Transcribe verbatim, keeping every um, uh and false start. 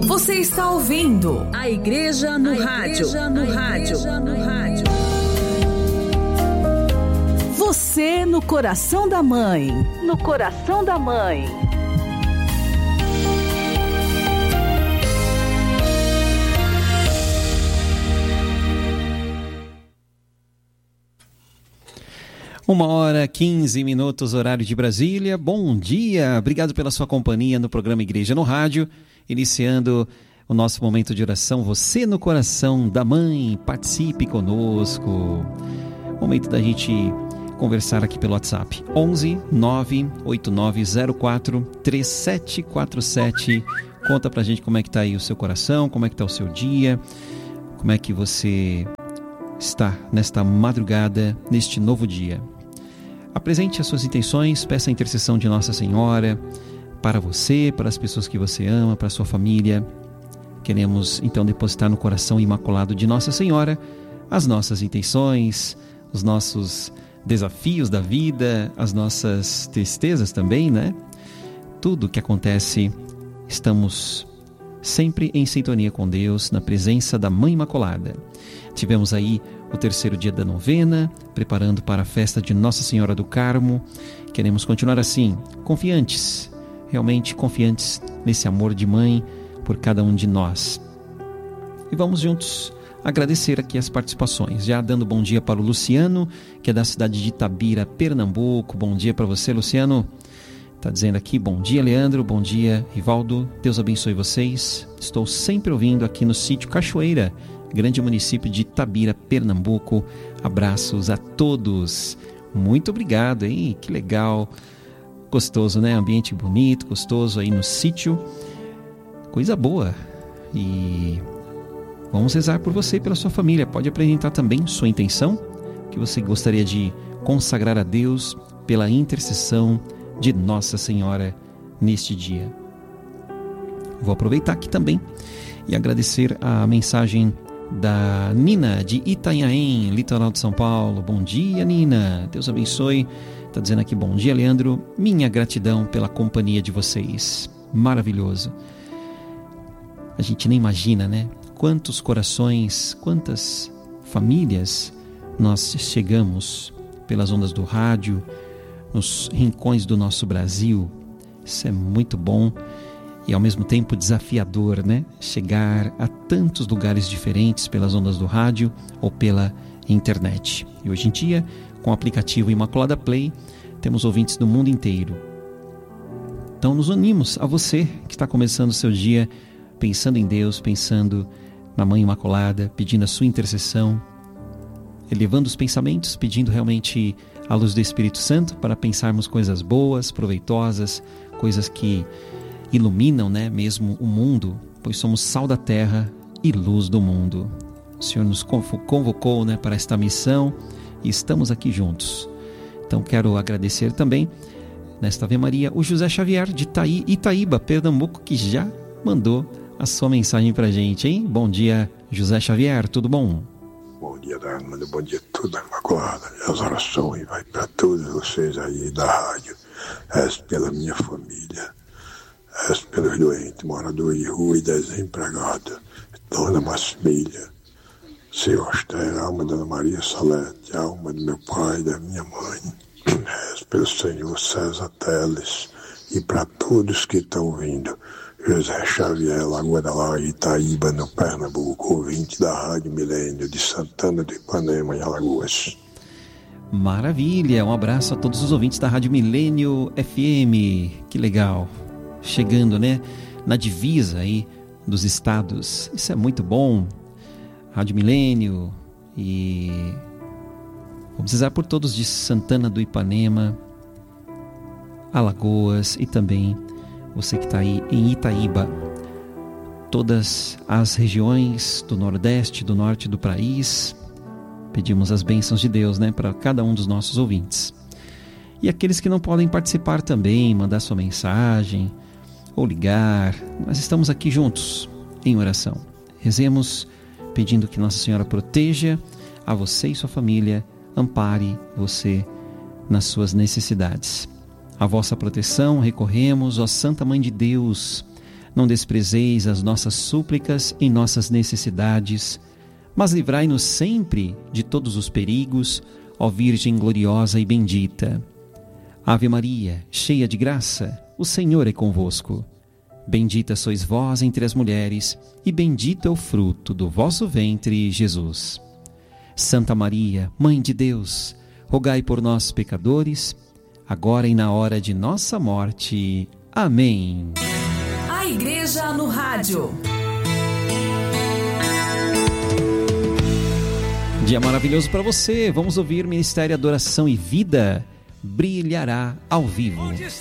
Você está ouvindo a Igreja no a Rádio. Igreja no a Rádio. Igreja no Rádio. Você no coração da mãe. No coração da mãe. Uma hora, quinze minutos, horário de Brasília. Bom dia, obrigado pela sua companhia no programa Igreja no Rádio. Iniciando o nosso momento de oração, você no coração da mãe, participe conosco. Momento da gente conversar aqui pelo WhatsApp. onze nove oito nove zero quatro três sete quatro sete. Conta pra gente como é que tá aí o seu coração, como é que tá o seu dia, como é que você está nesta madrugada, neste novo dia. Apresente as suas intenções, peça a intercessão de Nossa Senhora para você, para as pessoas que você ama, para a sua família. Queremos então depositar no coração imaculado de Nossa Senhora as nossas intenções, os nossos desafios da vida, as nossas tristezas também, né? Tudo que acontece, estamos sempre em sintonia com Deus, na presença da Mãe Imaculada. Tivemos aí o terceiro dia da novena, preparando para a festa de Nossa Senhora do Carmo. Queremos continuar assim, confiantes, realmente confiantes nesse amor de mãe por cada um de nós. E vamos juntos agradecer aqui as participações. Já dando bom dia para o Luciano, que é da cidade de Itabira, Pernambuco. Bom dia para você, Luciano. Está dizendo aqui, bom dia, Leandro, bom dia, Rivaldo. Deus abençoe vocês. Estou sempre ouvindo aqui no sítio Cachoeira, grande município de Itabira, Pernambuco. Abraços a todos. Muito obrigado, hein? Que legal. Gostoso, né? Ambiente bonito, gostoso aí no sítio. Coisa boa. E vamos rezar por você e pela sua família. Pode apresentar também sua intenção, que você gostaria de consagrar a Deus pela intercessão de Nossa Senhora neste dia. Vou aproveitar aqui também e agradecer a mensagem da Nina de Itanhaém, litoral de São Paulo. Bom dia, Nina. Deus abençoe. Está dizendo aqui, bom dia, Leandro. Minha gratidão pela companhia de vocês. Maravilhoso. A gente nem imagina, né? Quantos corações, quantas famílias nós chegamos pelas ondas do rádio, nos rincões do nosso Brasil. Isso é muito bom e ao mesmo tempo desafiador, né? Chegar a tantos lugares diferentes pelas ondas do rádio ou pela internet. E hoje em dia, com o aplicativo Imaculada Play, temos ouvintes do mundo inteiro. Então nos unimos a você que está começando o seu dia pensando em Deus, pensando na Mãe Imaculada, pedindo a sua intercessão, elevando os pensamentos, pedindo realmente a luz do Espírito Santo para pensarmos coisas boas, proveitosas, coisas que iluminam, né, mesmo o mundo, pois somos sal da terra e luz do mundo. O Senhor nos convocou, né, para esta missão e estamos aqui juntos. Então quero agradecer também, nesta Ave Maria, o José Xavier de Itaí, Itaíba, Pernambuco, que já mandou a sua mensagem para a gente, hein? Bom dia, José Xavier, tudo bom? Bom dia, Dharma, bom dia a toda a Imaculada. As orações vai para todos vocês aí da rádio. És pela minha família, és pelos doentes, moradores de rua e desempregados. Dona Massimília, Seu Austero, alma da Dona Maria Salete, alma do meu pai e da minha mãe. És pelo Senhor César Teles e para todos que estão vindo. José Xavier, Lagoa da Laia, Itaíba, no Pernambuco, ouvinte da Rádio Milênio de Santana do Ipanema, em Alagoas. Maravilha, um abraço a todos os ouvintes da Rádio Milênio F M. Que legal, chegando, né, na divisa aí dos estados. Isso é muito bom. Rádio Milênio e vamos rezar por todos de Santana do Ipanema, Alagoas e também você que está aí em Itaíba, todas as regiões do Nordeste, do Norte do país. Pedimos as bênçãos de Deus, né, para cada um dos nossos ouvintes. E aqueles que não podem participar também, mandar sua mensagem ou ligar, nós estamos aqui juntos em oração. Rezemos pedindo que Nossa Senhora proteja a você e sua família, ampare você nas suas necessidades. A vossa proteção recorremos, ó Santa Mãe de Deus. Não desprezeis as nossas súplicas em nossas necessidades, mas livrai-nos sempre de todos os perigos, ó Virgem gloriosa e bendita. Ave Maria, cheia de graça, o Senhor é convosco. Bendita sois vós entre as mulheres, e bendito é o fruto do vosso ventre, Jesus. Santa Maria, Mãe de Deus, rogai por nós, pecadores, agora e na hora de nossa morte. Amém. A Igreja no Rádio. Dia maravilhoso para você. Vamos ouvir Ministério Adoração e Vida. Brilhará ao vivo.